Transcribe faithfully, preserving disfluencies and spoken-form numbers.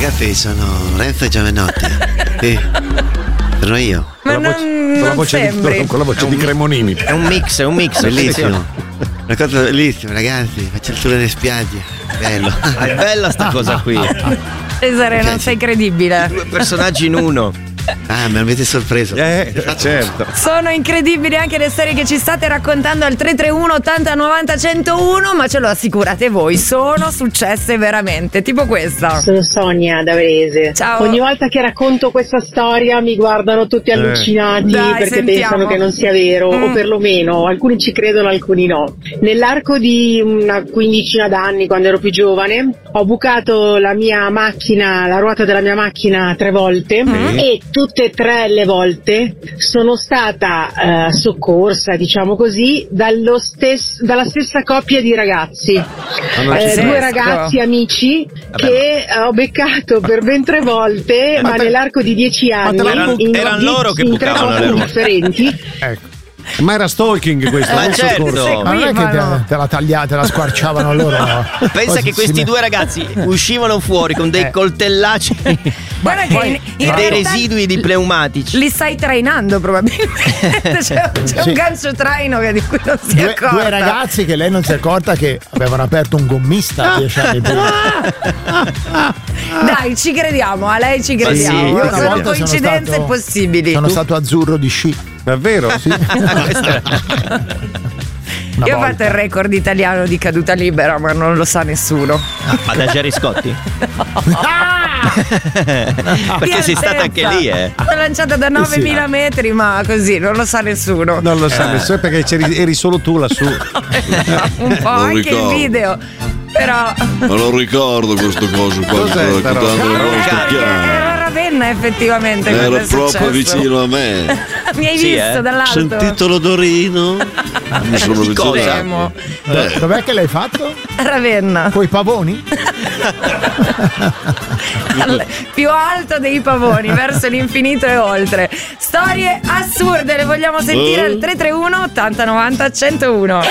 caffè, sono Renzo e Giovanotti. Sì, sono io. Ma con la non, voce, con la non voce sembri. di, con la voce di Cremonini. È un mix, è un mix. Bellissimo. Una cosa bellissima, ragazzi. Faccio il tour nelle spiagge. Bello. È bella sta cosa qui. Cesare, non sei credibile. Due personaggi in uno. Ah, mi avete sorpreso. Eh, certo. Sono incredibili anche le storie che ci state raccontando al tre tre uno ottanta novanta centouno, ma ce lo assicurate voi, sono successe veramente, tipo questa. Sono Sonia da Varese. Ciao. Ogni volta che racconto questa storia mi guardano tutti allucinati Dai, perché sentiamo. pensano che non sia vero, Mm. o perlomeno alcuni ci credono, alcuni no. Nell'arco di una quindicina d'anni, quando ero più giovane, ho bucato la mia macchina, la ruota della mia macchina tre volte e tutte e tre le volte sono stata eh, soccorsa, diciamo così, dallo stes- dalla stessa coppia di ragazzi. non ci Eh, sei. due ragazzi amici che ho beccato per ben tre volte, ma, te- nell'arco di dieci anni, te l'hanno- in, erano di- loro che in tre bucavano le posti ruote. differenti. Ecco. Ma era stalking questo, Ma non certo. soccorso. Ma non è che Ma no. te, te la tagliate, te la squarciavano loro. no? Pensa Poi che si questi met- due ragazzi uscivano fuori con dei Eh. coltellacci Guarda che in, in e dei realtà residui di pneumatici. li stai trainando probabilmente. C'è, c'è Sì. un gancio traino che di cui non si è Due, accorta. due ragazzi che lei non si è accorta che avevano aperto un gommista dieci anni prima. Dai, ci crediamo, a lei ci crediamo. sì, io una Sono volta sono coincidenze stato- possibili. Sono stato azzurro di sci. Davvero? Sì. Una Io ho volta. fatto il record italiano di caduta libera, ma non lo sa nessuno. Ma da Gerry Scotti? Perché Di sei stata anche altezza. lì, eh. L'ho lanciata da novemila metri, ma così non lo sa nessuno. Non lo sa nessuno perché c'eri, eri solo tu lassù. Un po' anche ricordo. il video. Però Ma non ricordo questo coso qua. Cos'è Sto sta raccontando roba? le vostre era chiare. Ravenna effettivamente. Era quando è proprio successo. vicino a me. Mi hai Sì, visto eh? dall'alto? Sentito l'odorino? Mi sono Di cosa? avvicinato. Do- Dov'è che l'hai fatto? Ravenna. Coi pavoni? Al- più alto dei pavoni, verso l'infinito e oltre. Storie assurde, le vogliamo sentire al tre tre uno ottanta novanta centouno.